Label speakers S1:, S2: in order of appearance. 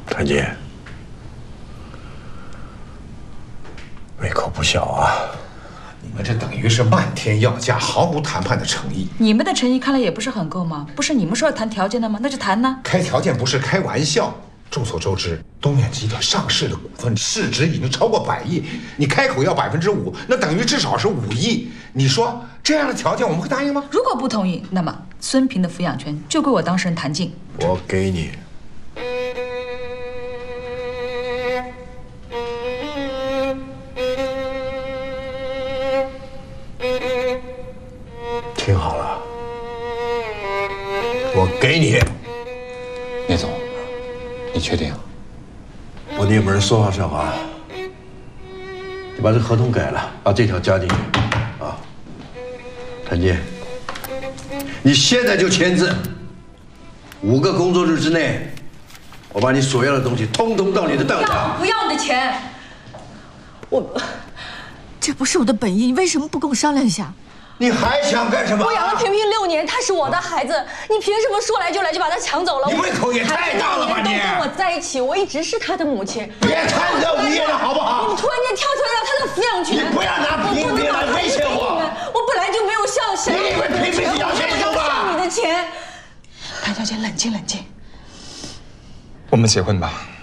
S1: 谭姐，胃口不小啊！
S2: 你们这等于是漫天要价，毫无谈判的诚意。
S3: 你们的诚意看来也不是很够吗？不是你们说要谈条件的吗？那就谈呢。
S2: 开条件不是开玩笑。众所周知，东远集团上市的股份市值已经超过100亿，你开口要5%，那等于至少是5亿。你说这样的条件我们会答应吗？
S3: 如果不同意，那么孙平的抚养权就归我当事人谭静。
S1: 我给你。 听好了，我给你。
S4: 聂总，你确定？
S1: 我聂某人说话算话，你把这合同改了，把这条加进去啊。谭健，你现在就签字，5个工作日之内，我把你所要的东西通通到你的账上。
S3: 不要你的钱，
S5: 这不是我的本意，你为什么不跟我商量一下？
S1: 你还想干什么？
S5: 我养了萍萍6年，她是我的孩子，你凭什么说来就来就把她抢走了？
S1: 你胃口也太大了吧你！
S5: 都跟我在一起，我一直是她的母亲。
S1: 别贪得无厌了，好不好？
S5: 你们突然间跳出来要她的抚养权，
S1: 你不要拿萍萍来威胁我！
S5: 我本来就没有向谁。
S1: 你以为萍萍是要钱的吗？
S5: 你的钱。
S3: 谭小姐，冷静冷静。
S4: 我们结婚吧。